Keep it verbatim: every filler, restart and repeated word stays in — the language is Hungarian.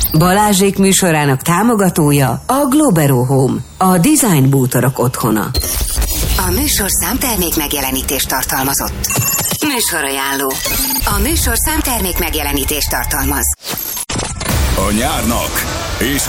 Balázsék műsorának támogatója a Globero Home, a design bútorok otthona. A műsor számtermék megjelenítést tartalmazott. Műsorajánló. A műsor számtermék megjelenítést tartalmaz. A nyárnak és